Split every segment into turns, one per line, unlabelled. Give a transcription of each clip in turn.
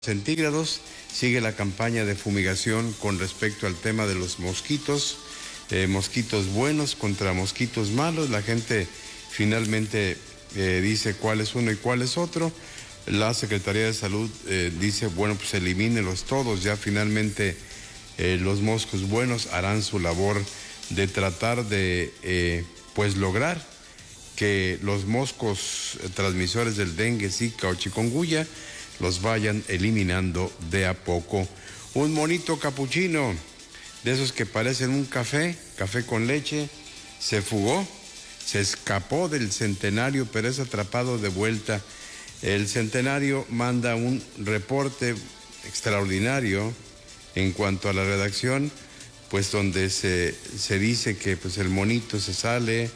centígrados. Sigue la campaña de fumigación con respecto al tema de los mosquitos, mosquitos buenos contra mosquitos malos. La gente finalmente dice cuál es uno y cuál es otro. La Secretaría de Salud dice, bueno, pues elimínelos todos. Ya finalmente los moscos buenos harán su labor de tratar de pues lograr que los moscos transmisores del dengue, zika o chikungunya los vayan eliminando de a poco. Un monito capuchino, de esos que parecen un café con leche, se fugó, se escapó del Centenario, pero es atrapado de vuelta. El Centenario manda un reporte extraordinario en cuanto a la redacción, pues donde se dice que pues el monito se sale,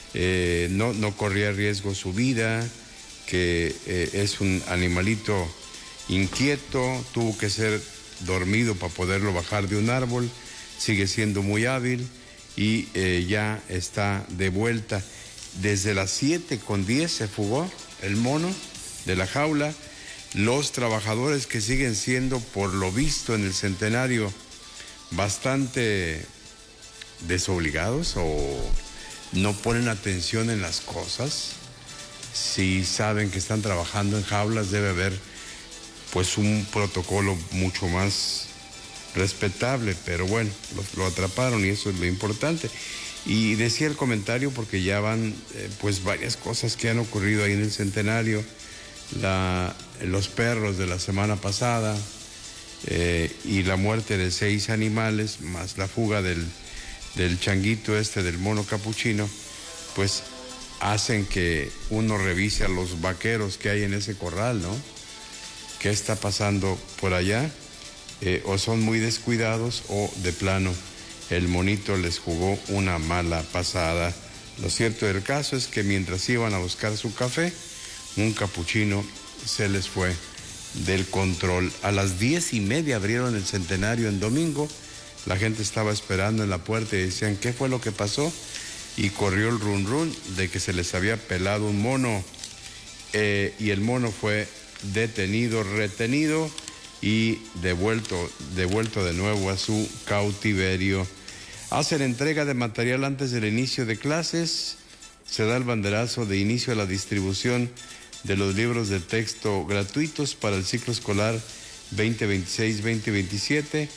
no corría riesgo su vida, que es un animalito inquieto, tuvo que ser dormido para poderlo bajar de un árbol, sigue siendo muy hábil y ya está de vuelta. Desde las 7:10 se fugó el mono de la jaula. Los trabajadores, que siguen siendo, por lo visto en el Centenario, bastante desobligados o no ponen atención en las cosas. Si saben que están trabajando en jaulas, debe haber pues un protocolo mucho más respetable, pero bueno, lo atraparon y eso es lo importante. Y decía el comentario porque ya van pues varias cosas que han ocurrido ahí en el Centenario. Los perros de la semana pasada y la muerte de 6 animales, más la fuga del changuito del mono capuchino, pues hacen que uno revise a los vaqueros que hay en ese corral, ¿no? ¿Qué está pasando por allá? O son muy descuidados o de plano el monito les jugó una mala pasada. Lo cierto del caso es que mientras iban a buscar su café, un capuchino se les fue del control. A las 10:30 abrieron el Centenario en domingo. La gente estaba esperando en la puerta y decían, ¿qué fue lo que pasó? Y corrió el run run de que se les había pelado un mono y el mono fue detenido, retenido y devuelto de nuevo a su cautiverio. Hacen entrega de material antes del inicio de clases. Se da el banderazo de inicio a la distribución de los libros de texto gratuitos para el ciclo escolar 2026-2027.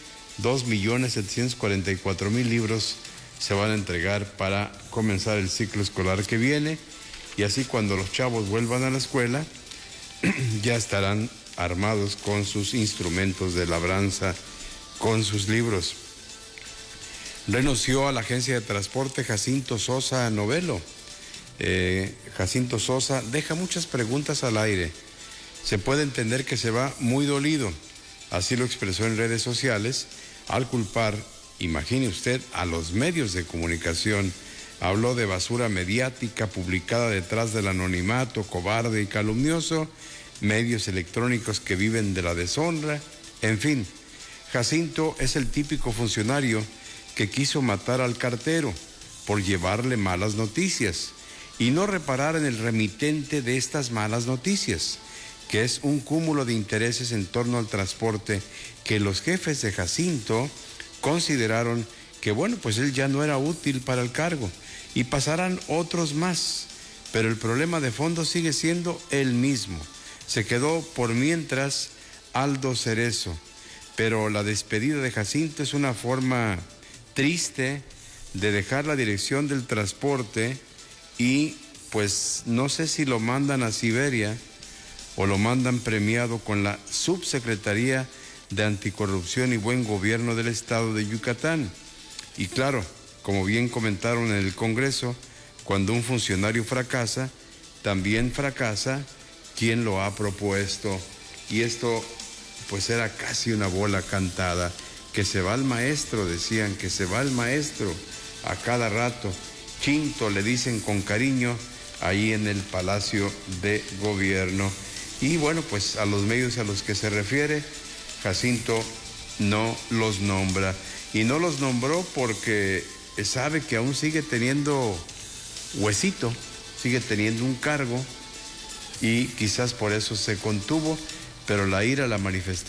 2.744.000 libros se van a entregar para comenzar el ciclo escolar que viene, y así cuando los chavos vuelvan a la escuela ya estarán armados con sus instrumentos de labranza, con sus libros. Renunció a la agencia de transporte Jacinto Sosa Novelo. Jacinto Sosa deja muchas preguntas al aire. Se puede entender que se va muy dolido, así lo expresó en redes sociales, al culpar, imagine usted, a los medios de comunicación. Habló de basura mediática publicada detrás del anonimato, cobarde y calumnioso, medios electrónicos que viven de la deshonra, en fin. Jacinto es el típico funcionario que quiso matar al cartero por llevarle malas noticias y no reparar en el remitente de estas malas noticias, que es un cúmulo de intereses en torno al transporte que los jefes de Jacinto consideraron que, bueno, pues él ya no era útil para el cargo y pasarán otros más, pero el problema de fondo sigue siendo el mismo. Se quedó por mientras Aldo Cerezo, pero la despedida de Jacinto es una forma triste de dejar la dirección del transporte y pues no sé si lo mandan a Siberia o lo mandan premiado con la Subsecretaría de Anticorrupción y Buen Gobierno del Estado de Yucatán. Y claro, como bien comentaron en el Congreso, cuando un funcionario fracasa, también fracasa quien lo ha propuesto. Y esto pues era casi una bola cantada. Que se va el maestro, decían, que se va el maestro a cada rato. Chinto le dicen con cariño ahí en el Palacio de Gobierno. Y bueno, pues a los medios a los que se refiere, Jacinto no los nombra. Y no los nombró porque sabe que aún sigue teniendo huesito, sigue teniendo un cargo y quizás por eso se contuvo. pero la ira la manifestó